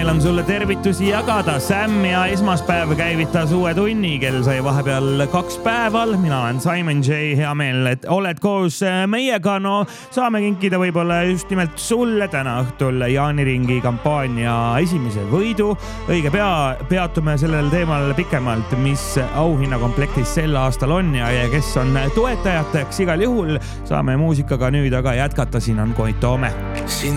meel on sulle tervitusi jagada. Sam ja esmaspäev käivitas uue tunni, kel sai vahepeal 2 päeval. Mina olen Simon J. Hea meel, et oled koos meiega. No saame kinkida võib-olla just nimelt sulle täna õhtul Jaaniringi kampaania esimese võidu. Õige pea peatume sellel teemal pikemalt, mis auhinnakomplektis sel aastal on ja kes on toetajateks. Igal juhul saame muusikaga nüüd aga jätkata. Siin on Koit Toome. Siin